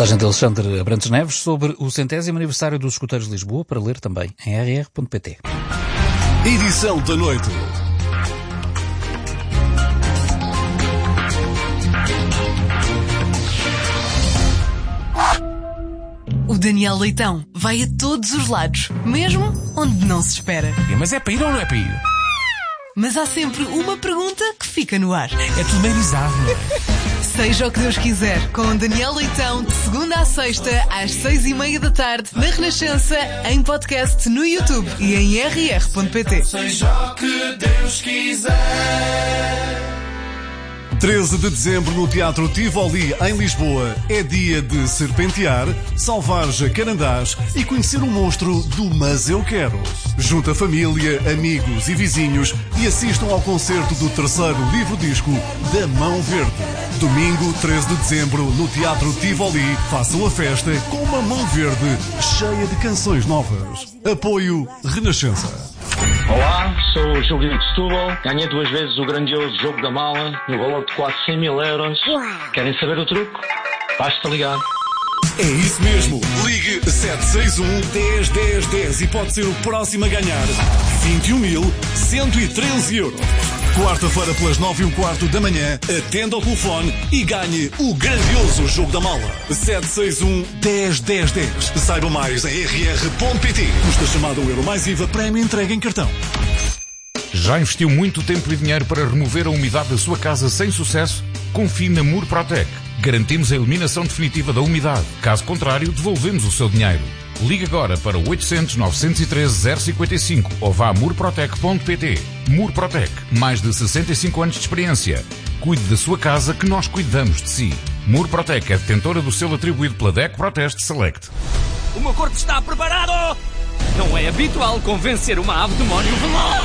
Reportagem de Alexandre Abrantes Neves sobre o 100º aniversário dos escuteiros de Lisboa, para ler também em rr.pt. Edição da noite. O Daniel Leitão vai a todos os lados, mesmo onde não se espera. Mas é para ir ou não é para ir? Mas há sempre uma pergunta que fica no ar. É tudo meio bizarro, não é? Seja o que Deus quiser, com Daniel Leitão, de segunda à sexta, às 6:30 da tarde, na Renascença, em podcast no YouTube e em rr.pt. Seja o que Deus quiser. 13 de dezembro no Teatro Tivoli, em Lisboa, é dia de serpentear, salvar jacarandás e conhecer o monstro do Mas Eu Quero. Junta a família, amigos e vizinhos e assistam ao concerto do terceiro livro-disco da Mão Verde. Domingo, 13 de dezembro, no Teatro Tivoli, façam a festa com uma Mão Verde cheia de canções novas. Apoio Renascença. Olá, sou o Gilguinho de Setúbal. Ganhei 2 vezes o grandioso jogo da mala, no valor de quase 100 mil euros. Querem saber o truque? Basta ligar. É isso mesmo. Ligue 761-10-10-10 e pode ser o próximo a ganhar 21.113 euros. Quarta-feira pelas 9:15 da manhã, atenda ao telefone e ganhe o grandioso jogo da mala. 761-10-10-10. Saiba mais em rr.pt. Custa chamada o euro mais IVA, prémio entrega em cartão. Já investiu muito tempo e dinheiro para remover a umidade da sua casa sem sucesso? Confie na Murprotec. Garantimos a eliminação definitiva da umidade. Caso contrário, devolvemos o seu dinheiro. Ligue agora para 800-913-055 ou vá a murprotec.pt. Murprotec, mais de 65 anos de experiência. Cuide da sua casa que nós cuidamos de si. Murprotec é detentora do selo atribuído pela DECO Proteste Select. O meu corpo está preparado! Não é habitual convencer uma ave demónio veloz!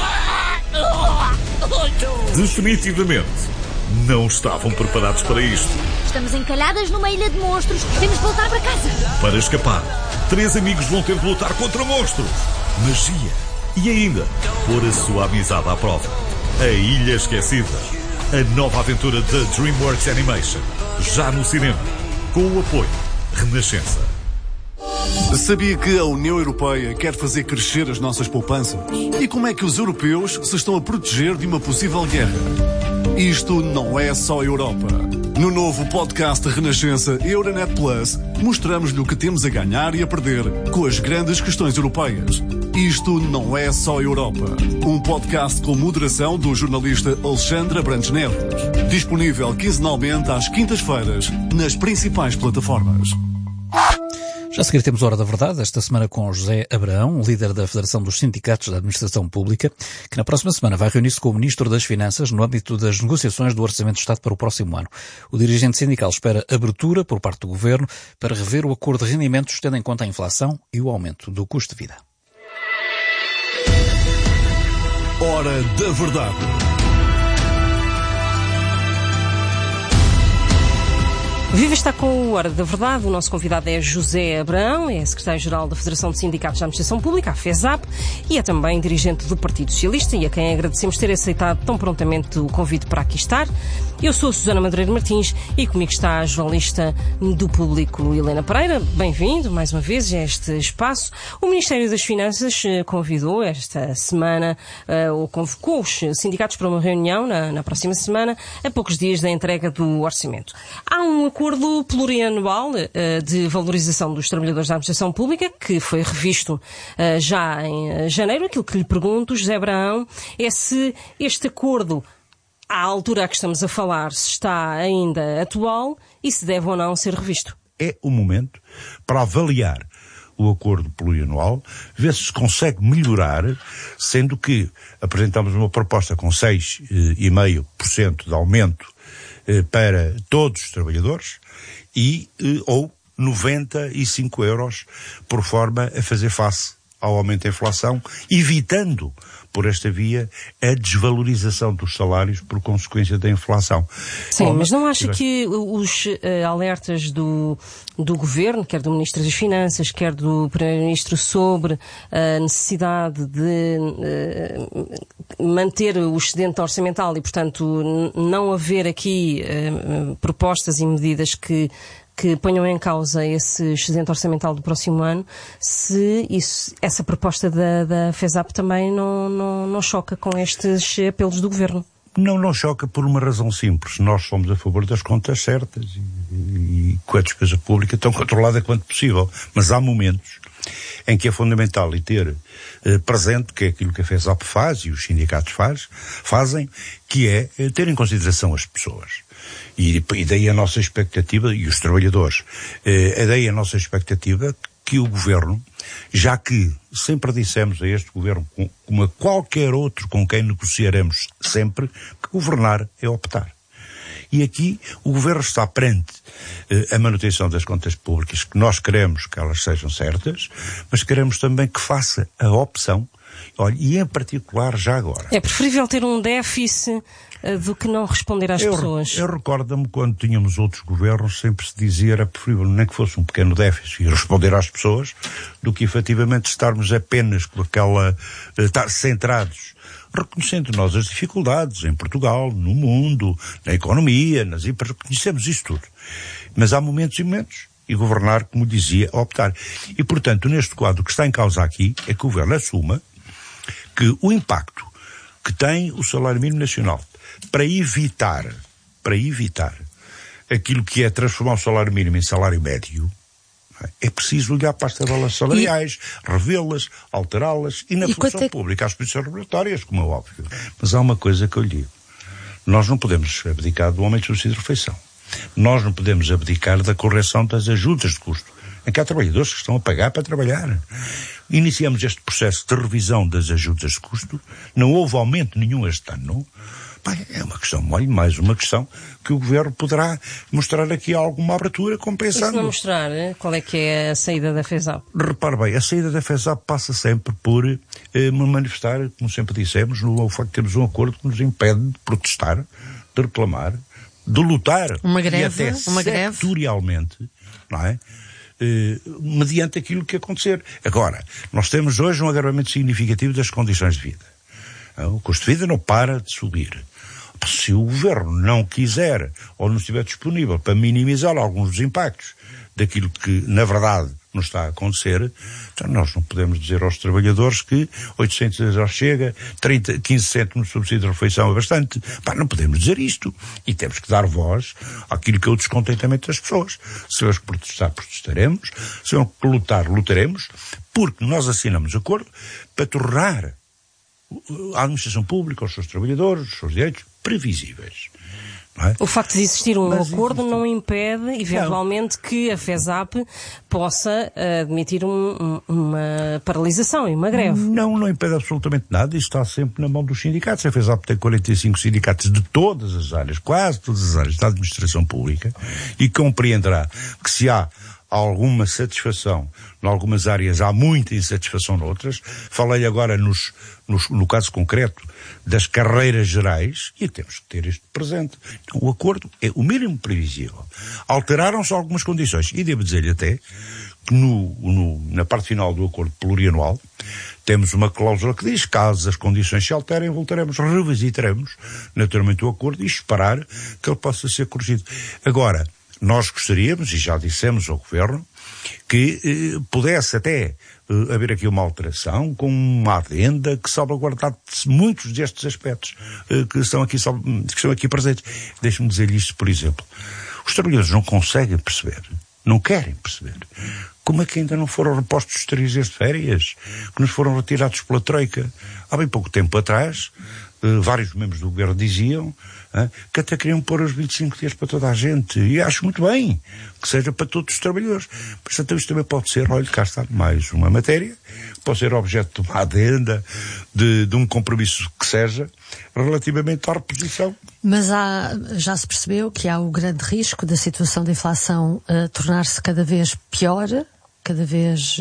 Definitivamente, não estavam preparados para isto. Estamos encalhadas numa ilha de monstros. Temos de voltar para casa. Para escapar, 3 amigos vão ter de lutar contra monstros, magia e ainda pôr a sua amizade à prova. A Ilha Esquecida. A nova aventura da DreamWorks Animation. Já no cinema. Com o apoio Renascença. Sabia que a União Europeia quer fazer crescer as nossas poupanças? E como é que os europeus se estão a proteger de uma possível guerra? Isto não é só Europa. No novo podcast Renascença Euronet Plus, mostramos-lhe o que temos a ganhar e a perder com as grandes questões europeias. Isto não é só Europa. Um podcast com moderação do jornalista Alexandre Abrantes Neves. Disponível quinzenalmente às quintas-feiras nas principais plataformas. Já a seguir temos a Hora da Verdade, esta semana com José Abraão, líder da Federação dos Sindicatos da Administração Pública, que na próxima semana vai reunir-se com o Ministro das Finanças no âmbito das negociações do Orçamento do Estado para o próximo ano. O dirigente sindical espera abertura por parte do Governo para rever o acordo de rendimentos, tendo em conta a inflação e o aumento do custo de vida. Hora da Verdade. Viva está com o Hora da Verdade. O nosso convidado é José Abraão, é secretário-geral da Federação de Sindicatos da Administração Pública, a FESAP, e é também dirigente do Partido Socialista, e a quem agradecemos ter aceitado tão prontamente o convite para aqui estar. Eu sou a Susana Madureira Martins e comigo está a jornalista do Público, Helena Pereira. Bem-vindo mais uma vez a este espaço. O Ministério das Finanças convidou esta semana, ou convocou os sindicatos para uma reunião na próxima semana, a poucos dias da entrega do orçamento. Há um acordo plurianual de valorização dos trabalhadores da administração pública, que foi revisto já em janeiro. Aquilo que lhe pergunto, José Abraão, é se este acordo, à altura a que estamos a falar, se está ainda atual e se deve ou não ser revisto. É o momento para avaliar o acordo plurianual, ver se consegue melhorar, sendo que apresentamos uma proposta com 6,5% de aumento para todos os trabalhadores ou 95 euros por forma a fazer face ao aumento da inflação, evitando por esta via a desvalorização dos salários por consequência da inflação. Sim, mas não acha que os alertas do Governo, quer do Ministro das Finanças, quer do Primeiro-Ministro, sobre a necessidade de manter o excedente orçamental e, portanto, não haver aqui propostas e medidas que que ponham em causa esse excedente orçamental do próximo ano, se essa proposta da FESAP também não choca com estes apelos do Governo. Não choca por uma razão simples. Nós somos a favor das contas certas e com a despesa pública tão controlada quanto possível. Mas há momentos em que é fundamental ter presente, que é aquilo que a FESAP faz e os sindicatos fazem, que é ter em consideração as pessoas. E daí a nossa expectativa, e os trabalhadores, daí a nossa expectativa que o Governo, já que sempre dissemos a este Governo, como a qualquer outro com quem negociaremos sempre, que governar é optar. E aqui o Governo está perante a manutenção das contas públicas, que nós queremos que elas sejam certas, mas queremos também que faça a opção, olha, e em particular já agora. É preferível ter um déficit do que não responder às pessoas. Eu recordo-me quando tínhamos outros governos, sempre se dizia era preferível nem que fosse um pequeno déficit e responder às pessoas, do que efetivamente estarmos apenas com estar centrados, reconhecendo nós as dificuldades em Portugal, no mundo, na economia, nas empresas, reconhecemos isso tudo. Mas há momentos e momentos, e governar, como dizia, optar. E, portanto, neste quadro que está em causa aqui, é que o Governo assuma que o impacto que tem o salário mínimo nacional para evitar aquilo que é transformar o salário mínimo em salário médio, é preciso olhar para as tabelas salariais, revê-las, alterá-las, e na função pública, as posições regulatórias, como é óbvio. Mas há uma coisa que eu lhe digo. Nós não podemos abdicar do aumento do subsídio de refeição. Nós não podemos abdicar da correção das ajudas de custo, em que há trabalhadores que estão a pagar para trabalhar. Iniciamos este processo de revisão das ajudas de custo, não houve aumento nenhum este ano. É uma questão, olha, mais uma questão que o Governo poderá mostrar aqui alguma abertura compensando. E se não mostrar, qual é que é a saída da FESAP? Repare bem, a saída da FESAP passa sempre por manifestar, como sempre dissemos, no facto de termos um acordo que nos impede de protestar, de reclamar, de lutar. Uma greve, e até setorialmente, não é? Mediante aquilo que acontecer. Agora, nós temos hoje um agravamento significativo das condições de vida. O custo de vida não para de subir. Se o Governo não quiser ou não estiver disponível para minimizar alguns dos impactos daquilo que, na verdade, não está a acontecer, então nós não podemos dizer aos trabalhadores que 800 euros chega, 15 cêntimos de subsídio de refeição é bastante. Não podemos dizer isto. E temos que dar voz àquilo que é o descontentamento das pessoas. Se temos que protestar, protestaremos. Se temos que lutar, lutaremos, porque nós assinamos acordo para tornar a administração pública, os seus trabalhadores, os seus direitos previsíveis. Não é? O facto de existir um acordo não impede, eventualmente, que a FESAP possa admitir uma paralisação e uma greve. Não impede absolutamente nada. Isso está sempre na mão dos sindicatos. A FESAP tem 45 sindicatos de todas as áreas, quase todas as áreas da administração pública, e compreenderá que se há alguma satisfação em algumas áreas, há muita insatisfação noutras. Falei agora no caso concreto das carreiras gerais, e temos que ter isto presente. Então, o acordo é o mínimo previsível. Alteraram-se algumas condições, e devo dizer-lhe até que na parte final do acordo plurianual temos uma cláusula que diz: caso as condições se alterem, revisitaremos naturalmente o acordo e esperar que ele possa ser corrigido. Agora, nós gostaríamos, e já dissemos ao Governo, que pudesse até haver aqui uma alteração com uma adenda que salvaguardasse muitos destes aspectos que estão aqui presentes. Deixe-me dizer-lhe isto, por exemplo. Os trabalhadores não conseguem perceber, não querem perceber, como é que ainda não foram repostos os 3 dias de férias, que nos foram retirados pela Troika. Há bem pouco tempo atrás, vários membros do Governo diziam que até queriam pôr os 25 dias para toda a gente, e acho muito bem que seja para todos os trabalhadores. Mas então isto também pode ser, olha, cá está mais uma matéria, pode ser objeto de uma adenda, de um compromisso que seja, relativamente à reposição. Mas já se percebeu que há o grande risco da situação de inflação tornar-se cada vez pior, cada vez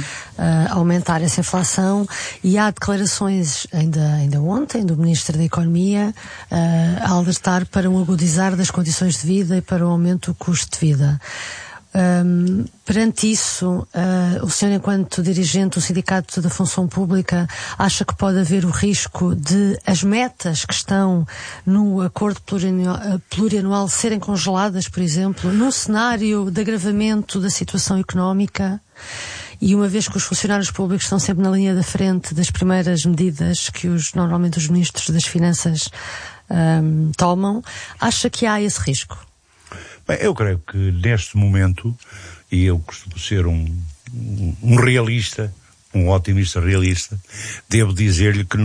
aumentar essa inflação, e há declarações ainda ontem do Ministro da Economia a alertar para um agudizar das condições de vida e para um aumento do custo de vida. Perante isso, o senhor, enquanto dirigente do Sindicato da Função Pública, acha que pode haver o risco de as metas que estão no acordo plurianual serem congeladas, por exemplo, num cenário de agravamento da situação económica? E uma vez que os funcionários públicos estão sempre na linha da frente das primeiras medidas que normalmente os ministros das Finanças tomam, acha que há esse risco? Bem, eu creio que neste momento, e eu costumo ser um realista, um otimista realista, devo dizer-lhe que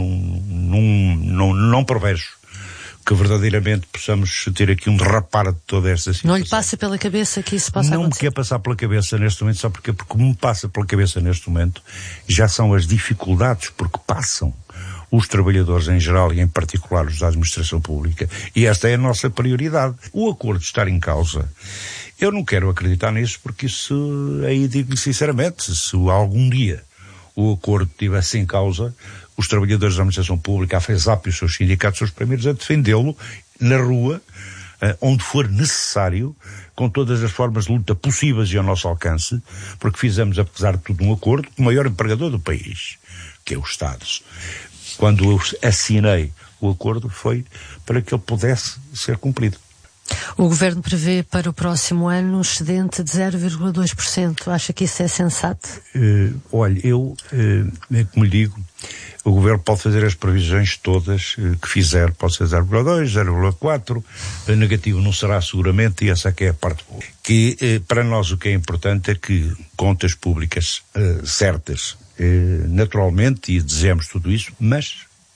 não prevejo que verdadeiramente possamos ter aqui um derrapar de toda esta situação. Não lhe passa pela cabeça que isso possa acontecer? Não me quer passar pela cabeça neste momento, só porque me passa pela cabeça neste momento já são as dificuldades porque passam os trabalhadores em geral e em particular os da administração pública, e esta é a nossa prioridade. O acordo estar em causa, eu não quero acreditar nisso, porque isso, aí digo-lhe sinceramente, se algum dia o acordo estivesse em causa, os trabalhadores da administração pública, a FESAP e os seus sindicatos são os primeiros a defendê-lo na rua, onde for necessário, com todas as formas de luta possíveis e ao nosso alcance, porque fizemos, apesar de tudo, um acordo com o maior empregador do país, que é o Estado. Quando eu assinei o acordo foi para que ele pudesse ser cumprido. O Governo prevê para o próximo ano um excedente de 0,2%. Acha que isso é sensato? Olha, como lhe digo, o Governo pode fazer as previsões todas que fizer, pode ser 0,2, 0,4, negativo não será seguramente, e essa é que é a parte boa. Que para nós o que é importante é que contas públicas certas, naturalmente, e dizemos tudo isso, mas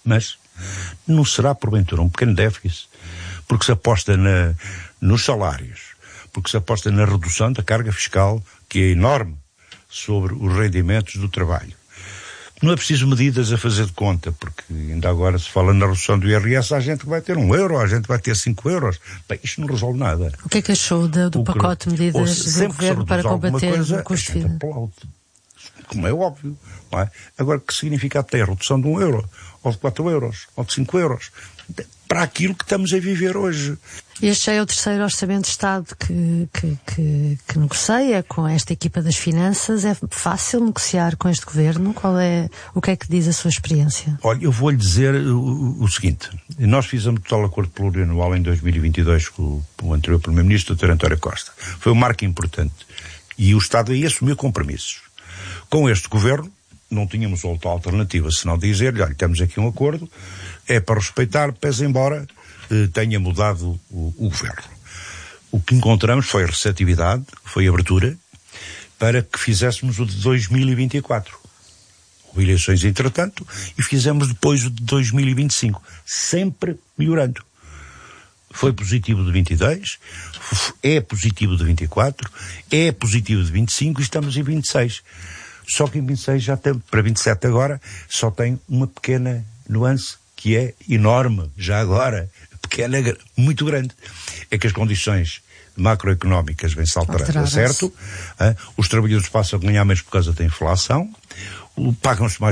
não será porventura um pequeno déficit, porque se aposta nos salários, porque se aposta na redução da carga fiscal, que é enorme, sobre os rendimentos do trabalho. Não é preciso medidas a fazer de conta, porque ainda agora se fala na redução do IRS, há gente que vai ter 1 euro, há gente que vai ter 5 euros. Bem, isto não resolve nada. O que é que achou do pacote de medidas do Governo para combater o custo de vida? Como é óbvio, não é? Agora, que significa ter a redução de 1 euro, ou de 4 euros, ou de 5 euros, para aquilo que estamos a viver hoje. Este é o terceiro Orçamento de Estado que negocia com esta equipa das finanças. É fácil negociar com este Governo? O que é que diz a sua experiência? Olha, eu vou-lhe dizer o seguinte. Nós fizemos o tal acordo plurianual em 2022 com o anterior Primeiro-Ministro, Dr. António Costa. Foi um marco importante. E o Estado aí assumiu compromissos. Com este Governo, não tínhamos outra alternativa, senão dizer-lhe, olha, temos aqui um acordo, é para respeitar, pese embora tenha mudado o Governo. O que encontramos foi receptividade, foi abertura, para que fizéssemos o de 2024. Houve eleições, entretanto, e fizemos depois o de 2025, sempre melhorando. Foi positivo de 22, é positivo de 24, é positivo de 25 e estamos em 26. Só que em 26 já tem, para 27 agora, só tem uma pequena nuance que é enorme, já agora, pequena, muito grande. É que as condições macroeconómicas vêm-se alterando, certo? Os trabalhadores passam a ganhar menos por causa da inflação, pagam-se mais